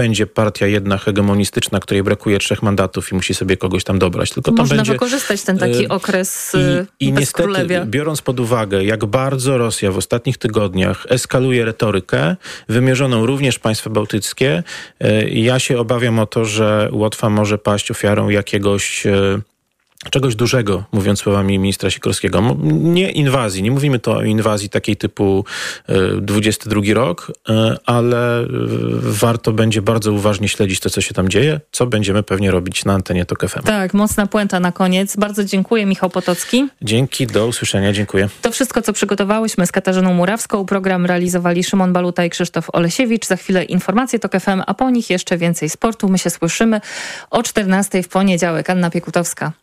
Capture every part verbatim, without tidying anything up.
będzie partia jedna hegemonistyczna, której brakuje trzech mandatów i musi sobie kogoś tam dobrać. Tylko to można będzie wykorzystać ten taki okres i, i bez niestety, królewia. biorąc pod uwagę, jak bardzo Rosja w ostatnich tygodniach eskaluje retorykę, wymierzoną również państwa bałtyckie, ja się obawiam o to, że Łotwa może paść ofiarą jakiegoś czegoś dużego, mówiąc słowami ministra Sikorskiego. Nie inwazji, nie mówimy to o inwazji takiej typu dwudziesty drugi rok, ale warto będzie bardzo uważnie śledzić to, co się tam dzieje, co będziemy pewnie robić na antenie Tok F M. Tak, mocna puenta na koniec. Bardzo dziękuję, Michał Potocki. Dzięki, do usłyszenia, dziękuję. To wszystko, co przygotowałyśmy z Katarzyną Murawską. Program realizowali Szymon Baluta i Krzysztof Olesiewicz. Za chwilę informacje Tok F M, a po nich jeszcze więcej sportu. My się słyszymy o czternastej w poniedziałek. Anna Piekutowska.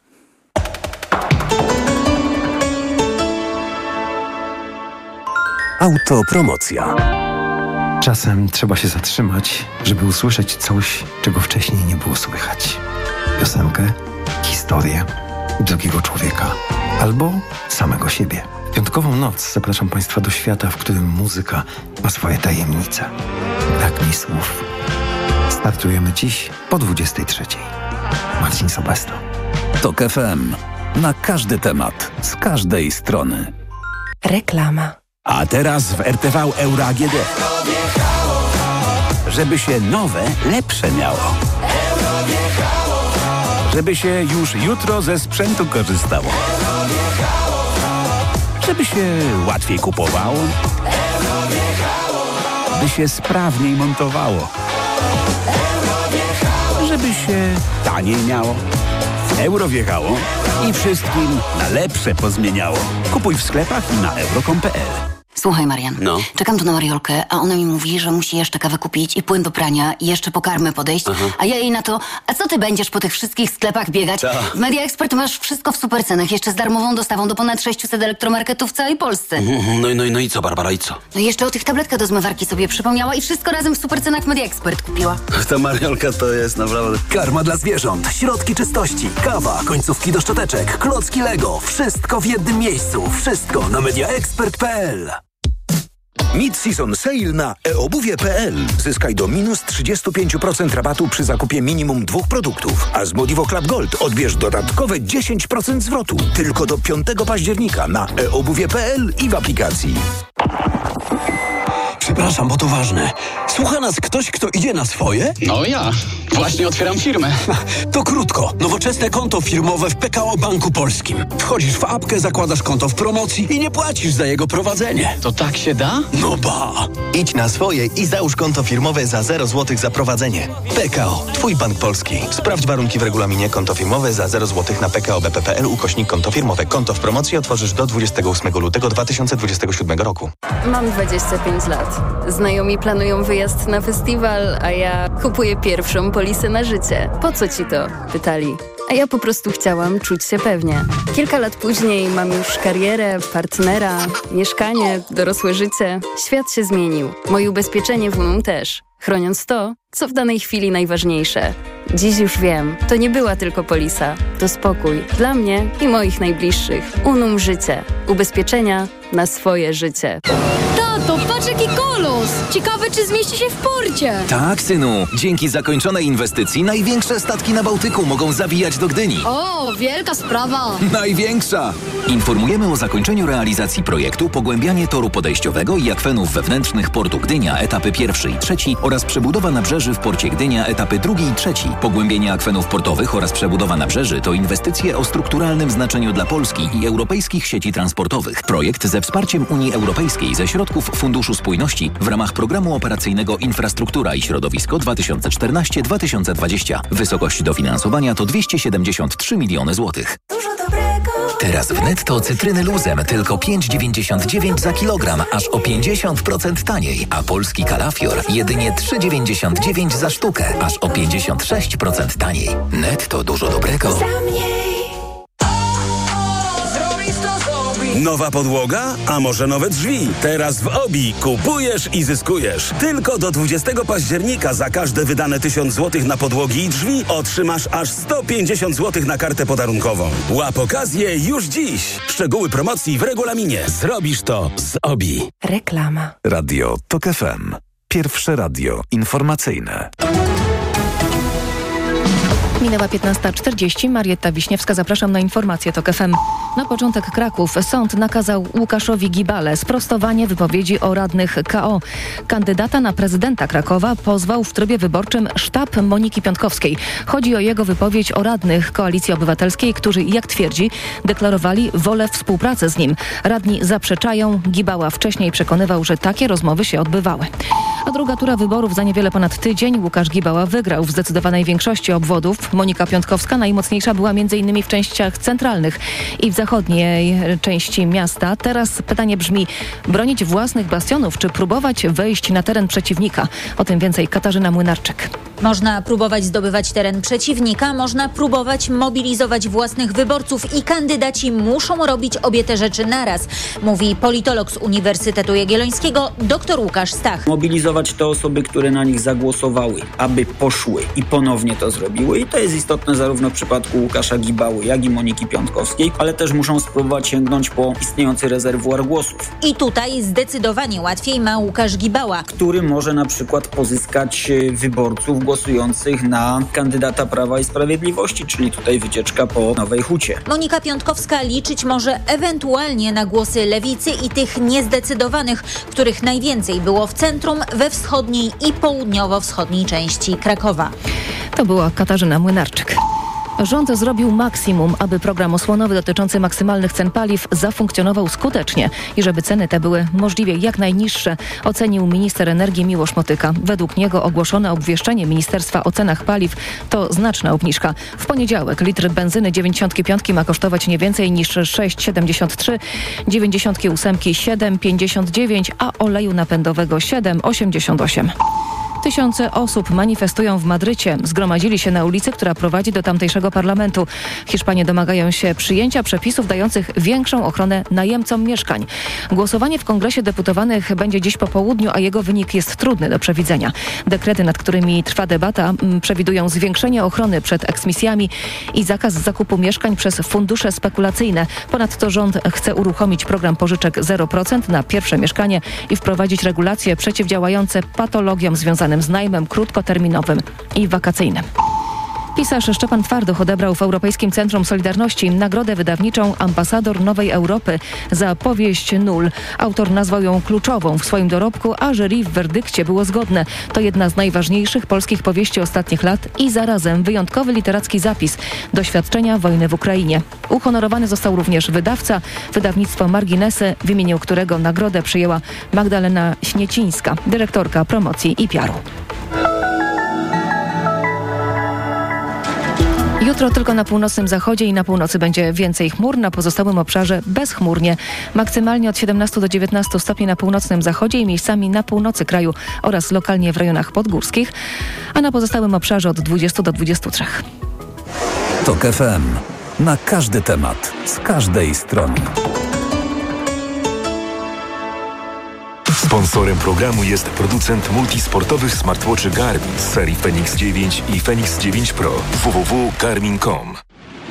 Autopromocja. Czasem trzeba się zatrzymać, żeby usłyszeć coś, czego wcześniej nie było słychać. Piosenkę, historię drugiego człowieka albo samego siebie. W piątkową noc zapraszam Państwa do świata, w którym muzyka ma swoje tajemnice. Brak mi słów. Startujemy dziś po dwudziestej trzeciej. Marcin Sobesta. Tok F M. Na każdy temat, z każdej strony. Reklama. A teraz w R T V Euro A G D. Żeby się nowe, lepsze miało. Żeby się już jutro ze sprzętu korzystało. Żeby się łatwiej kupowało. By się sprawniej montowało. Żeby się taniej miało. Euro wjechało i wszystkim na lepsze pozmieniało. Kupuj w sklepach i na euro kropka com kropka p l. Słuchaj, Marian, no. Czekam tu na Mariolkę, a ona mi mówi, że musi jeszcze kawę kupić i płyn do prania i jeszcze po karmę podejść, Aha. a ja jej na to, a co ty będziesz po tych wszystkich sklepach biegać? Co? W Media Expert masz wszystko w supercenach, jeszcze z darmową dostawą do ponad sześciuset elektromarketów w całej Polsce. No, no, no i co, Barbara, i co? No i jeszcze o tych tabletkach do zmywarki sobie przypomniała i wszystko razem w supercenach Media Expert kupiła. Ta Mariolka to jest naprawdę... Karma dla zwierząt, środki czystości, kawa, końcówki do szczoteczek, klocki Lego. Wszystko w jednym miejscu. Wszystko na media expert kropka p l. Mid-season sale na e obuwie kropka p l. Zyskaj do minus trzydzieści pięć procent rabatu przy zakupie minimum dwóch produktów. A z Modivo Club Gold odbierz dodatkowe dziesięć procent zwrotu. Tylko do piątego października na e obuwie kropka p l i w aplikacji. Przepraszam, bo to ważne. Słucha nas ktoś, kto idzie na swoje? No ja. Właśnie otwieram firmę. To krótko. Nowoczesne konto firmowe w P K O Banku Polskim. Wchodzisz w apkę, zakładasz konto w promocji i nie płacisz za jego prowadzenie. To tak się da? No ba! Idź na swoje i załóż konto firmowe za zero złotych za prowadzenie. P K O. Twój bank polski. Sprawdź warunki w regulaminie. Konto firmowe za zero złotych na p k o b p kropka p l ukośnik konto firmowe. Konto w promocji otworzysz do dwudziestego ósmego lutego dwa tysiące dwudziestego siódmego roku. Mam dwadzieścia pięć lat. Znajomi planują wyjazd na festiwal, a ja kupuję pierwszą polisę na życie. Po co ci to? Pytali. A ja po prostu chciałam czuć się pewnie. Kilka lat później mam już karierę, partnera, mieszkanie, dorosłe życie. Świat się zmienił. Moje ubezpieczenie w Unum też. Chroniąc to, co w danej chwili najważniejsze. Dziś już wiem, to nie była tylko polisa. To spokój dla mnie i moich najbliższych. Unum Życie. Ubezpieczenia na swoje życie. Tato, patrz jaki kolos! Ciekawe, czy zmieści się w porcie. Tak, synu. Dzięki zakończonej inwestycji największe statki na Bałtyku mogą zawijać do Gdyni. O, wielka sprawa. Największa! Informujemy o zakończeniu realizacji projektu pogłębianie toru podejściowego i akwenów wewnętrznych portu Gdynia, etapy pierwszy i trzeci oraz przebudowa nabrzeży w porcie Gdynia, etapy drugi i trzeci. Pogłębienie akwenów portowych oraz przebudowa nabrzeży to inwestycje o strukturalnym znaczeniu dla Polski i europejskich sieci transportowych. Projekt ze wsparciem Unii Europejskiej ze środków Funduszu Spójności w ramach Programu Operacyjnego Infrastruktura i Środowisko dwa tysiące czternaście do dwa tysiące dwudziestego. Wysokość dofinansowania to dwieście siedemdziesiąt trzy miliony złotych. Dużo dobrego. Teraz w Netto cytryny luzem tylko pięć dziewięćdziesiąt dziewięć za kilogram, aż o pięćdziesiąt procent taniej, a polski kalafior jedynie trzy dziewięćdziesiąt dziewięć za sztukę, aż o pięćdziesiąt sześć procent taniej. Netto dużo dobrego. Za mniej. Nowa podłoga? A może nowe drzwi? Teraz w Obi kupujesz i zyskujesz. Tylko do dwudziestego października za każde wydane tysiąc złotych na podłogi i drzwi otrzymasz aż sto pięćdziesiąt złotych na kartę podarunkową. Łap okazję już dziś. Szczegóły promocji w regulaminie. Zrobisz to z Obi. Reklama. Radio Tok F M. Pierwsze radio informacyjne. Minęła piętnasta czterdzieści. Marietta Wiśniewska, zapraszam na informacje TOK F M. Na początek Kraków. Sąd nakazał Łukaszowi Gibale sprostowanie wypowiedzi o radnych K O. Kandydata na prezydenta Krakowa pozwał w trybie wyborczym sztab Moniki Piątkowskiej. Chodzi o jego wypowiedź o radnych Koalicji Obywatelskiej, którzy, jak twierdzi, deklarowali wolę współpracy z nim. Radni zaprzeczają. Gibała wcześniej przekonywał, że takie rozmowy się odbywały. A druga tura wyborów za niewiele ponad tydzień. Łukasz Gibała wygrał w zdecydowanej większości obwodów. Monika Piątkowska najmocniejsza była m.in. w częściach centralnych i w zachodniej części miasta. Teraz pytanie brzmi, bronić własnych bastionów czy próbować wejść na teren przeciwnika? O tym więcej Katarzyna Młynarczyk. Można próbować zdobywać teren przeciwnika, można próbować mobilizować własnych wyborców i kandydaci muszą robić obie te rzeczy naraz, mówi politolog z Uniwersytetu Jagiellońskiego dr Łukasz Stach. Mobilizować te osoby, które na nich zagłosowały, aby poszły i ponownie to zrobiły. I to jest istotne zarówno w przypadku Łukasza Gibały, jak i Moniki Piątkowskiej, ale też muszą spróbować sięgnąć po istniejący rezerwuar głosów. I tutaj zdecydowanie łatwiej ma Łukasz Gibała, który może na przykład pozyskać wyborców głosujących na kandydata Prawa i Sprawiedliwości, czyli tutaj wycieczka po Nowej Hucie. Monika Piątkowska liczyć może ewentualnie na głosy lewicy i tych niezdecydowanych, których najwięcej było w centrum, we wschodniej i południowo-wschodniej części Krakowa. To była Katarzyna Młynarczyk. Rząd zrobił maksimum, aby program osłonowy dotyczący maksymalnych cen paliw zafunkcjonował skutecznie i żeby ceny te były możliwie jak najniższe, ocenił minister energii Miłosz Motyka. Według niego ogłoszone obwieszczenie ministerstwa o cenach paliw to znaczna obniżka. W poniedziałek litr benzyny dziewięćdziesiąt pięć ma kosztować nie więcej niż sześć siedemdziesiąt trzy, dziewięćdziesiąt osiem siedem pięćdziesiąt dziewięć, a oleju napędowego siedem osiemdziesiąt osiem. Tysiące osób manifestują w Madrycie. Zgromadzili się na ulicy, która prowadzi do tamtejszego parlamentu. Hiszpanie domagają się przyjęcia przepisów dających większą ochronę najemcom mieszkań. Głosowanie w Kongresie Deputowanych będzie dziś po południu, a jego wynik jest trudny do przewidzenia. Dekrety, nad którymi trwa debata, przewidują zwiększenie ochrony przed eksmisjami i zakaz zakupu mieszkań przez fundusze spekulacyjne. Ponadto rząd chce uruchomić program pożyczek zero procent na pierwsze mieszkanie i wprowadzić regulacje przeciwdziałające patologiom związanym z najmem krótkoterminowym i wakacyjnym. Pisarz Szczepan Twardoch odebrał w Europejskim Centrum Solidarności nagrodę wydawniczą Ambasador Nowej Europy za powieść Nul. Autor nazwał ją kluczową w swoim dorobku, a jury w werdykcie było zgodne. To jedna z najważniejszych polskich powieści ostatnich lat i zarazem wyjątkowy literacki zapis doświadczenia wojny w Ukrainie. Uhonorowany został również wydawca, wydawnictwo Marginesy, w imieniu którego nagrodę przyjęła Magdalena Śniecińska, dyrektorka promocji i P R u. Jutro tylko na północnym zachodzie i na północy będzie więcej chmur, na pozostałym obszarze bezchmurnie. Maksymalnie od siedemnastu do dziewiętnastu stopni na północnym zachodzie i miejscami na północy kraju oraz lokalnie w rejonach podgórskich, a na pozostałym obszarze od dwudziestu do dwudziestu trzech. TOK F M. Na każdy temat, z każdej strony. Sponsorem programu jest producent multisportowych smartwatchy Garmin z serii Fenix dziewięć i Fenix dziewięć Pro. w w w kropka garmin kropka com.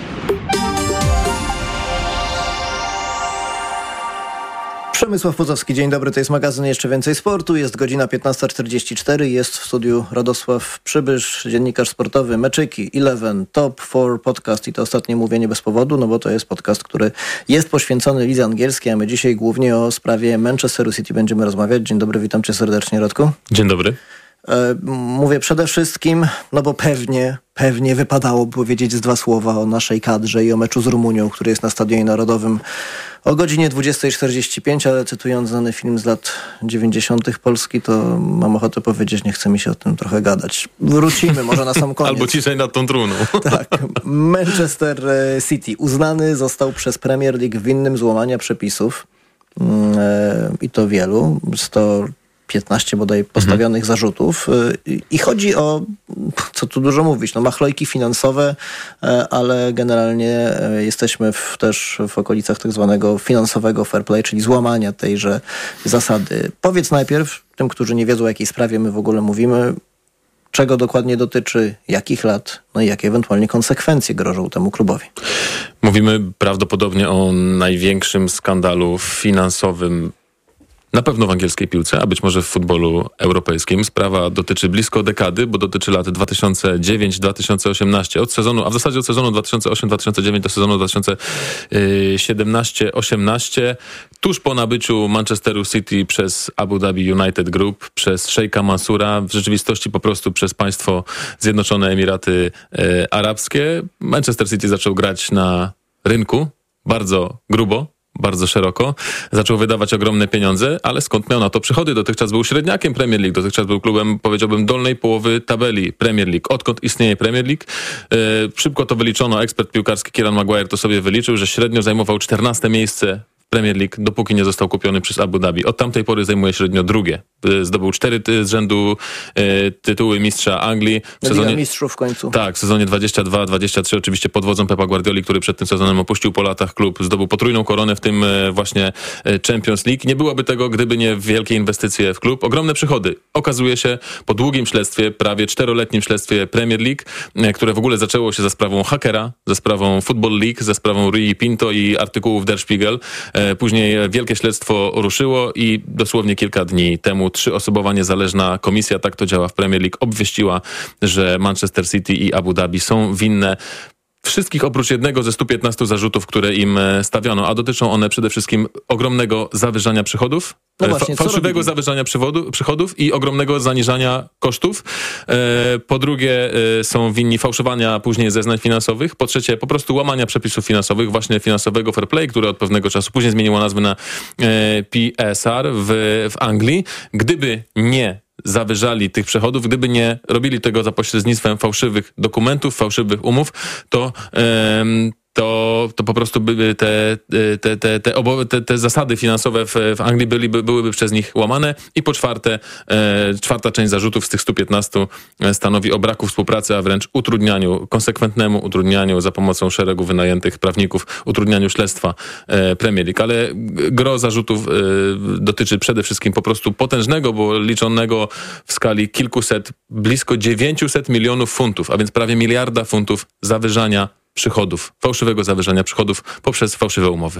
Przemysław Pozowski, dzień dobry, to jest magazyn Jeszcze Więcej Sportu, jest godzina piętnasta czterdzieści cztery, jest w studiu Radosław Przybysz, dziennikarz sportowy, Meczyki, Eleven, Top cztery podcast i to ostatnie mówię nie bez powodu, no bo to jest podcast, który jest poświęcony lidze angielskiej, a my dzisiaj głównie o sprawie Manchesteru City będziemy rozmawiać. Dzień dobry, witam cię serdecznie, Radku. Dzień dobry. E, mówię przede wszystkim, no bo pewnie, pewnie wypadałoby powiedzieć z dwa słowa o naszej kadrze i o meczu z Rumunią, który jest na Stadionie Narodowym o godzinie dwudziesta czterdzieści pięć, ale cytując znany film z lat dziewięćdziesiątych Polski, to mam ochotę powiedzieć, nie chce mi się o tym trochę gadać. Wrócimy może na sam koniec. Albo ciszej nad tą trumną. Tak. Manchester City uznany został przez Premier League winnym złamania przepisów yy, i to wielu. sto piętnaście bodaj postawionych mhm. zarzutów i chodzi o, co tu dużo mówić, no machlojki finansowe, ale generalnie jesteśmy w, też w okolicach tak zwanego finansowego fair play, czyli złamania tejże zasady. Powiedz najpierw tym, którzy nie wiedzą, o jakiej sprawie my w ogóle mówimy, czego dokładnie dotyczy, jakich lat, no i jakie ewentualnie konsekwencje grożą temu klubowi. Mówimy prawdopodobnie o największym skandalu finansowym Na pewno w angielskiej piłce, a być może w futbolu europejskim. Sprawa dotyczy blisko dekady, bo dotyczy lat dwa tysiące dziewiąty do dwa tysiące osiemnastego. Od sezonu, a w zasadzie od sezonu dwa tysiące ósmego do dwa tysiące dziewiątego do sezonu dwa tysiące siedemnastego osiemnastego. Tuż po nabyciu Manchesteru City przez Abu Dhabi United Group, przez szejka Mansura, w rzeczywistości po prostu przez państwo Zjednoczone Emiraty e, Arabskie, Manchester City zaczął grać na rynku bardzo grubo, bardzo szeroko. Zaczął wydawać ogromne pieniądze, ale skąd miał na to przychody? Dotychczas był średniakiem Premier League, dotychczas był klubem, powiedziałbym, dolnej połowy tabeli Premier League. Odkąd istnieje Premier League? Yy, szybko to wyliczono. Ekspert piłkarski Kieran Maguire to sobie wyliczył, że średnio zajmował czternaste miejsce Premier League, dopóki nie został kupiony przez Abu Dhabi. Od tamtej pory zajmuje średnio drugie. Zdobył cztery ty- z rzędu e, tytuły mistrza Anglii. W sezonie, Liga Mistrzów w końcu. Tak, w sezonie dwadzieścia dwa dwadzieścia trzy oczywiście pod wodzą Pepa Guardioli, który przed tym sezonem opuścił po latach klub. Zdobył potrójną koronę, w tym e, właśnie e, Champions League. Nie byłoby tego, gdyby nie wielkie inwestycje w klub. Ogromne przychody. Okazuje się po długim śledztwie, prawie czteroletnim śledztwie Premier League, e, które w ogóle zaczęło się za sprawą hakera, za sprawą Football League, za sprawą Rui Pinto i artykułów Der Spiegel. E, później wielkie śledztwo ruszyło i dosłownie kilka dni temu trzyosobowa niezależna komisja, tak to działa w Premier League, obwieściła, że Manchester City i Abu Dhabi są winne wszystkich oprócz jednego ze stu piętnastu zarzutów, które im stawiono, a dotyczą one przede wszystkim ogromnego zawyżania przychodów, no właśnie, fa- fałszywego zawyżania przywodu, przychodów i ogromnego zaniżania kosztów. E, po drugie e, są winni fałszowania później zeznań finansowych. Po trzecie po prostu łamania przepisów finansowych, właśnie finansowego fair play, które od pewnego czasu później zmieniło nazwę na e, P S R w, w Anglii. Gdyby nie zawyżali tych przychodów, gdyby nie robili tego za pośrednictwem fałszywych dokumentów, fałszywych umów, to em, to, to po prostu by te, te, te, te, obo, te, te zasady finansowe w, w Anglii byliby, byłyby przez nich łamane. I po czwarte, e, czwarta część zarzutów z tych stu piętnastu stanowi o braku współpracy, a wręcz utrudnianiu, konsekwentnemu utrudnianiu za pomocą szeregu wynajętych prawników, utrudnianiu śledztwa e, Premier League. Ale gro zarzutów e, dotyczy przede wszystkim po prostu potężnego, bo liczonego w skali kilkuset, blisko dziewięciuset milionów funtów, a więc prawie miliarda funtów zawyżania przychodów, fałszywego zawyżania przychodów poprzez fałszywe umowy.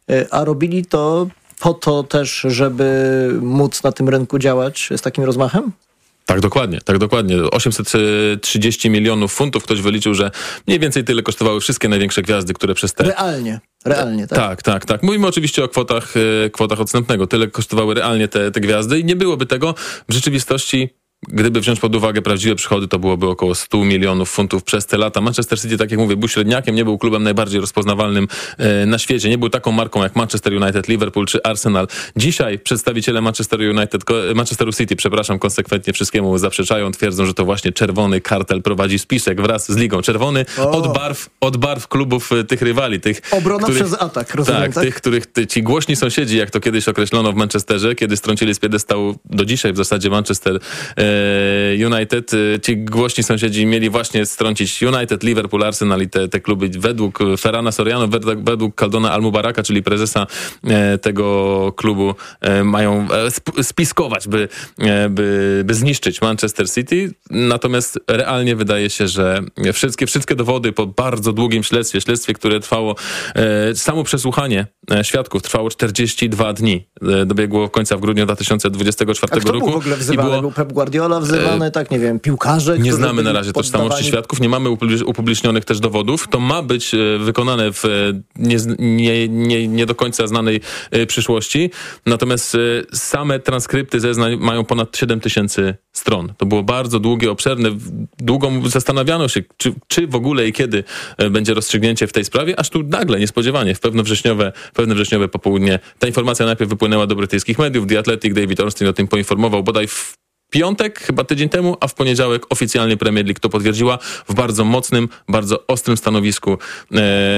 A robili to po to też, żeby móc na tym rynku działać z takim rozmachem? Tak, dokładnie, tak dokładnie. osiemset trzydzieści milionów funtów. Ktoś wyliczył, że mniej więcej tyle kosztowały wszystkie największe gwiazdy, które przez te... Realnie. Realnie, tak? Tak, tak, tak. Mówimy oczywiście o kwotach, kwotach odstępnego. Tyle kosztowały realnie te, te gwiazdy i nie byłoby tego w rzeczywistości. Gdyby wziąć pod uwagę prawdziwe przychody, to byłoby około stu milionów funtów przez te lata. Manchester City, tak jak mówię, był średniakiem, nie był klubem najbardziej rozpoznawalnym e, na świecie. Nie był taką marką jak Manchester United, Liverpool czy Arsenal. Dzisiaj przedstawiciele Manchester United, Manchesteru City, przepraszam, konsekwentnie wszystkiemu zaprzeczają. Twierdzą, że to właśnie czerwony kartel prowadzi spisek wraz z ligą. Czerwony od barw, od barw klubów tych rywali. Tych, Obrona których, przez atak, rozumiem, tak, tak? tych, których ty, ci głośni sąsiedzi, jak to kiedyś określono w Manchesterze, kiedy strącili z piedestału do dzisiaj w zasadzie Manchester e, United. Ci głośni sąsiedzi mieli właśnie strącić United, Liverpool, Arsenal i te, te kluby według Ferrana Soriano, według, według Caldona Al-Mubaraka, czyli prezesa e, tego klubu, e, mają sp- spiskować, by, e, by, by zniszczyć Manchester City. Natomiast realnie wydaje się, że wszystkie, wszystkie dowody po bardzo długim śledztwie, śledztwie, które trwało, e, samo przesłuchanie e, świadków trwało czterdzieści dwa dni. E, dobiegło końca w grudniu dwa tysiące dwudziestego czwartego A kto roku. był w ogóle wzywany? Było, był Pep Guardiola wzywany, e, tak, nie wiem, piłkarze? Nie znamy na razie poddawani... tożsamości świadków, nie mamy upublicznionych też dowodów. To ma być wykonane w nie, nie, nie, nie do końca znanej przyszłości. Natomiast same transkrypty zeznań mają ponad siedem tysięcy stron. To było bardzo długie, obszerne. Długo zastanawiano się, czy, czy w ogóle i kiedy będzie rozstrzygnięcie w tej sprawie, aż tu nagle, niespodziewanie, w pewne wrześniowe, pewne wrześniowe popołudnie. Ta informacja najpierw wypłynęła do brytyjskich mediów. The Athletic, David Ornstein o tym poinformował bodaj w piątek, chyba tydzień temu, a w poniedziałek oficjalnie Premier League to potwierdziła w bardzo mocnym, bardzo ostrym stanowisku e,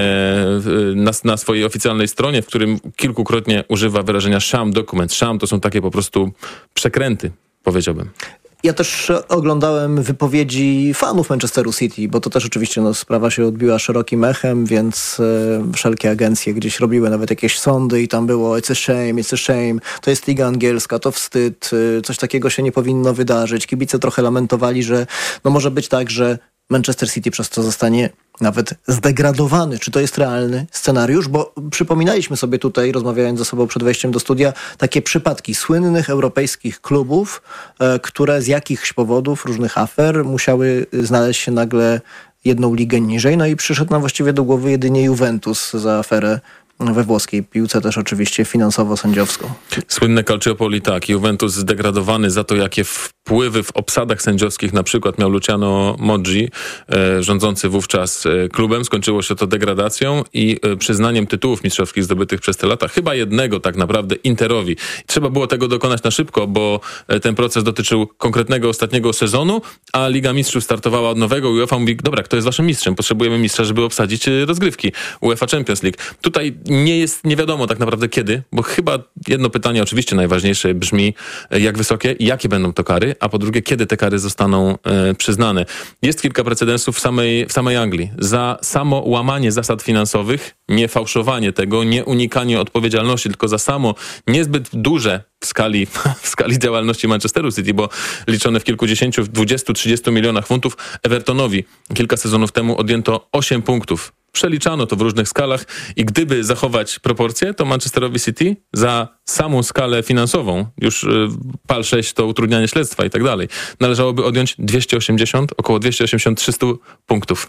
na, na swojej oficjalnej stronie, w którym kilkukrotnie używa wyrażenia sham document. Sham to są takie po prostu przekręty, powiedziałbym. Ja też oglądałem wypowiedzi fanów Manchesteru City, bo to też oczywiście no, sprawa się odbiła szerokim echem, więc e, wszelkie agencje gdzieś robiły nawet jakieś sądy i tam było it's a shame, it's a shame, to jest liga angielska, to wstyd, e, coś takiego się nie powinno wydarzyć. Kibice trochę lamentowali, że no może być tak, że Manchester City przez to zostanie nawet zdegradowany. Czy to jest realny scenariusz? Bo przypominaliśmy sobie tutaj, rozmawiając ze sobą przed wejściem do studia, takie przypadki słynnych europejskich klubów, e, które z jakichś powodów, różnych afer musiały znaleźć się nagle jedną ligę niżej. No i przyszedł nam właściwie do głowy jedynie Juventus za aferę we włoskiej piłce, też oczywiście finansowo-sędziowską. Słynne Calciopoli, tak. Juventus zdegradowany za to, jakie wpływy w obsadach sędziowskich na przykład miał Luciano Moggi, e, rządzący wówczas e, klubem. Skończyło się to degradacją i e, przyznaniem tytułów mistrzowskich zdobytych przez te lata. Chyba jednego tak naprawdę Interowi. Trzeba było tego dokonać na szybko, bo e, ten proces dotyczył konkretnego ostatniego sezonu, a Liga Mistrzów startowała od nowego. UEFA mówi, dobra, kto jest waszym mistrzem? Potrzebujemy mistrza, żeby obsadzić e, rozgrywki. UEFA Champions League. Tutaj nie jest, nie wiadomo tak naprawdę kiedy, bo chyba jedno pytanie oczywiście najważniejsze brzmi, jak wysokie i jakie będą to kary, a po drugie, kiedy te kary zostaną e, przyznane. Jest kilka precedensów w samej, w samej Anglii. Za samo łamanie zasad finansowych, nie fałszowanie tego, nie unikanie odpowiedzialności, tylko za samo niezbyt duże w skali, w skali działalności Manchesteru City, bo liczone w kilkudziesięciu, w dwudziestu, trzydziestu milionach funtów, Evertonowi kilka sezonów temu odjęto osiem punktów. Przeliczano to w różnych skalach i gdyby zachować proporcje, to Manchesterowi City za samą skalę finansową, już y, P A L sześć to utrudnianie śledztwa i tak dalej, należałoby odjąć dwieście osiemdziesiąt, około dwieście osiemdziesiąt trzysta punktów.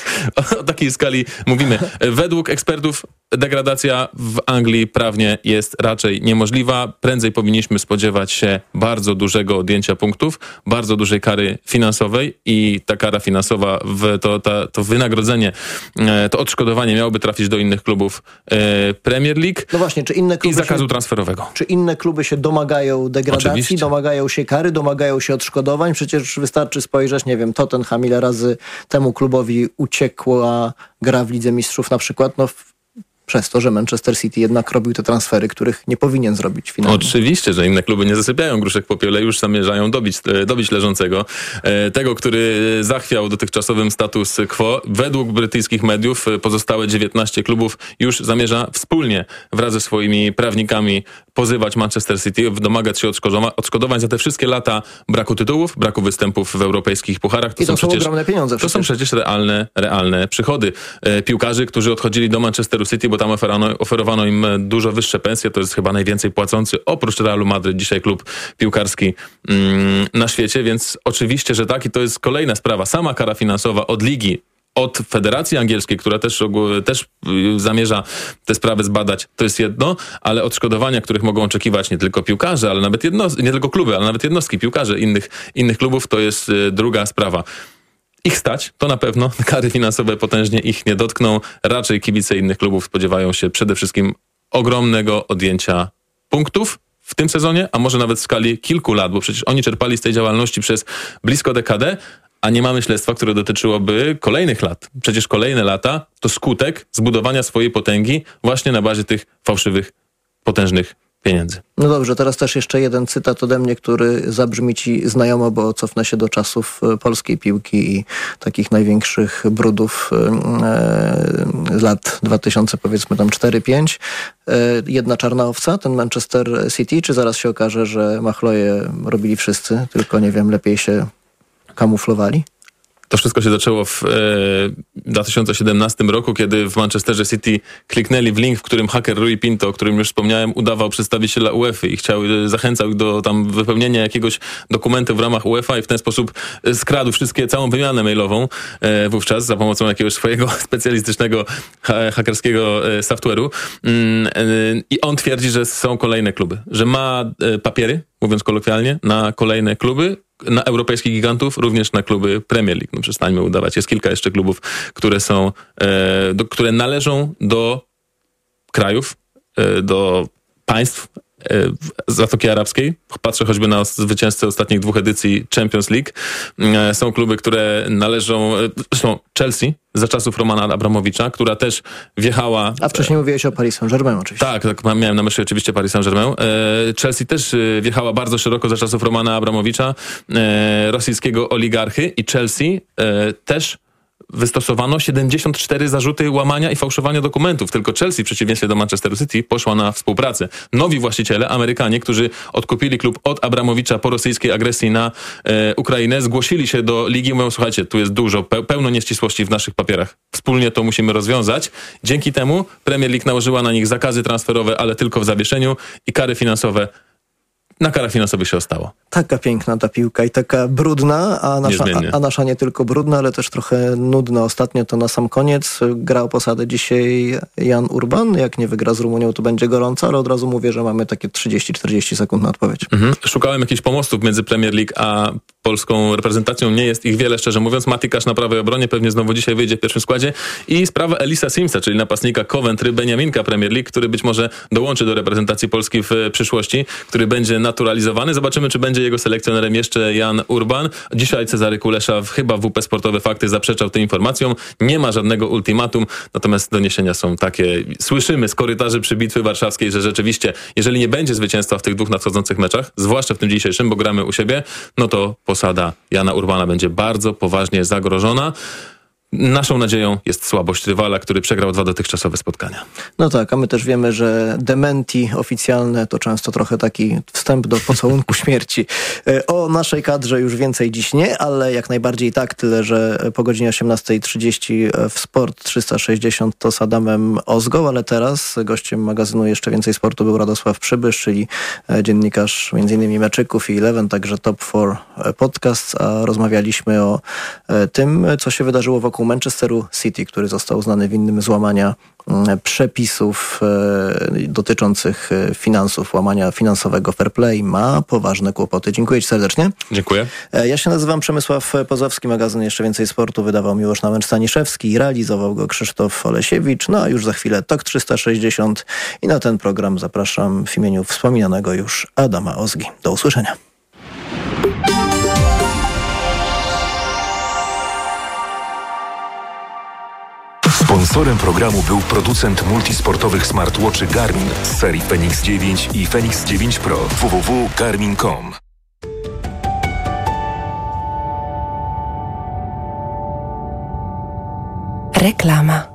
O takiej skali mówimy. Według ekspertów degradacja w Anglii prawnie jest raczej niemożliwa. Prędzej powinniśmy spodziewać się bardzo dużego odjęcia punktów, bardzo dużej kary finansowej i ta kara finansowa, w to, ta, to wynagrodzenie, to odszkodowanie miałoby trafić do innych klubów e, Premier League. No właśnie, czy inne kluby i zakazu się, transferowego. Czy inne kluby się domagają degradacji, Oczywiście. domagają się kary, domagają się odszkodowań? Przecież wystarczy spojrzeć, nie wiem, Tottenham ile razy temu klubowi uciekła gra w Lidze Mistrzów na przykład, no w przez to, że Manchester City jednak robił te transfery, których nie powinien zrobić finalnie. Oczywiście, że inne kluby nie zasypiają gruszek w popiele, już zamierzają dobić, dobić leżącego. Tego, który zachwiał dotychczasowym status quo. Według brytyjskich mediów pozostałe dziewiętnaście klubów już zamierza wspólnie wraz ze swoimi prawnikami pozywać Manchester City, domagać się odszkodowań za te wszystkie lata braku tytułów, braku występów w europejskich pucharach. To I to są, są przecież, ogromne pieniądze. To przecież. są przecież realne, realne przychody. Piłkarzy, którzy odchodzili do Manchesteru City, bo tam oferowano, oferowano im dużo wyższe pensje, to jest chyba najwięcej płacący, oprócz Realu Madryt, dzisiaj klub piłkarski mm, na świecie, więc oczywiście, że tak i to jest kolejna sprawa. Sama kara finansowa od ligi, od Federacji Angielskiej, która też, też zamierza te sprawy zbadać, to jest jedno, ale odszkodowania, których mogą oczekiwać nie tylko piłkarze, ale nawet jednostki, nie tylko kluby, ale nawet jednostki, piłkarze innych, innych klubów, to jest druga sprawa. Ich stać, to na pewno. Kary finansowe potężnie ich nie dotkną. Raczej kibice innych klubów spodziewają się przede wszystkim ogromnego odjęcia punktów w tym sezonie, a może nawet w skali kilku lat, bo przecież oni czerpali z tej działalności przez blisko dekadę, a nie mamy śledztwa, które dotyczyłoby kolejnych lat. Przecież kolejne lata to skutek zbudowania swojej potęgi właśnie na bazie tych fałszywych, potężnych pieniędzy. No dobrze, teraz też jeszcze jeden cytat ode mnie, który zabrzmi ci znajomo, bo cofnę się do czasów polskiej piłki i takich największych brudów e, lat dwa tysiące, powiedzmy tam cztery pięć. E, jedna czarna owca, ten Manchester City, czy zaraz się okaże, że machloje robili wszyscy, tylko nie wiem, lepiej się kamuflowali? To wszystko się zaczęło w e, dwa tysiące siedemnastym roku, kiedy w Manchesterze City kliknęli w link, w którym haker Rui Pinto, o którym już wspomniałem, udawał przedstawiciela UEFA i chciał, zachęcał ich do tam wypełnienia jakiegoś dokumentu w ramach UEFA i w ten sposób skradł wszystkie, całą wymianę mailową e, wówczas za pomocą jakiegoś swojego specjalistycznego ha, hakerskiego e, software'u. Mm, e, I on twierdzi, że są kolejne kluby, że ma e, papiery, mówiąc kolokwialnie, na kolejne kluby, na europejskich gigantów, również na kluby Premier League. No przestańmy udawać. Jest kilka jeszcze klubów, które są, e, do, które należą do krajów, e, do państw e, Zatoki Arabskiej. Patrzę choćby na zwycięzcę ostatnich dwóch edycji Champions League. E, są kluby, które należą, e, są Chelsea za czasów Romana Abramowicza, która też wjechała... A wcześniej mówiłeś o Paris Saint-Germain oczywiście. Tak, tak, miałem na myśli oczywiście Paris Saint-Germain. Chelsea też wjechała bardzo szeroko za czasów Romana Abramowicza, rosyjskiego oligarchy, i Chelsea też wystosowano siedemdziesiąt cztery zarzuty łamania i fałszowania dokumentów. Tylko Chelsea, w przeciwieństwie do Manchesteru City, poszła na współpracę. Nowi właściciele, Amerykanie, którzy odkupili klub od Abramowicza po rosyjskiej agresji na e, Ukrainę, zgłosili się do ligi i mówią, słuchajcie, tu jest dużo, pe- pełno nieścisłości w naszych papierach. Wspólnie to musimy rozwiązać. Dzięki temu Premier League nałożyła na nich zakazy transferowe, ale tylko w zawieszeniu i kary finansowe. Na karach finansowych się ostało. Taka piękna ta piłka i taka brudna, a nasza, a, a nasza nie tylko brudna, ale też trochę nudna. Ostatnio to na sam koniec grał posadę dzisiaj Jan Urban. Jak nie wygra z Rumunią, to będzie gorąco, ale od razu mówię, że mamy takie trzydzieści czterdzieści sekund na odpowiedź. Mhm. Szukałem jakichś pomostów między Premier League a polską reprezentacją. Nie jest ich wiele, szczerze mówiąc. Matikasz na prawej obronie pewnie znowu dzisiaj wyjdzie w pierwszym składzie. I sprawa Elisa Simsa, czyli napastnika Coventry, Beniaminka Premier League, który być może dołączy do reprezentacji Polski w przyszłości, który będzie naturalizowany. Zobaczymy, czy będzie jego selekcjonerem jeszcze Jan Urban. Dzisiaj Cezary Kulesza chyba w W P Sportowe Fakty zaprzeczał tym informacjom. Nie ma żadnego ultimatum, natomiast doniesienia są takie. Słyszymy z korytarzy przy Bitwy Warszawskiej, że rzeczywiście, jeżeli nie będzie zwycięstwa w tych dwóch nadchodzących meczach, zwłaszcza w tym dzisiejszym, bo gramy u siebie, no to posada Jana Urbana będzie bardzo poważnie zagrożona. Naszą nadzieją jest słabość rywala, który przegrał dwa dotychczasowe spotkania. No tak, a my też wiemy, że dementi oficjalne to często trochę taki wstęp do pocałunku śmierci. O naszej kadrze już więcej dziś nie, ale jak najbardziej tak, tyle że po godzinie osiemnasta trzydzieści w Sport trzysta sześćdziesiąt to z Adamem Ozgą, ale teraz gościem magazynu Jeszcze Więcej Sportu był Radosław Przybysz, czyli dziennikarz między innymi Meczyków i Eleven, także Top cztery Podcast, a rozmawialiśmy o tym, co się wydarzyło wokół Manchesteru City, który został uznany winnym złamania przepisów e, dotyczących finansów, łamania finansowego fair play, ma poważne kłopoty. Dziękuję Ci serdecznie. Dziękuję. E, ja się nazywam Przemysław Pozowski, magazyn Jeszcze Więcej Sportu wydawał Miłosz Nałęcz-Staniszewski, realizował go Krzysztof Olesiewicz, no a już za chwilę Tok trzysta sześćdziesiąt i na ten program zapraszam w imieniu wspominanego już Adama Ozgi. Do usłyszenia. Sponsorem programu był producent multisportowych smartwatchy Garmin z serii Fenix dziewięć i Fenix dziewięć Pro. w w w kropka garmin kropka com. Reklama.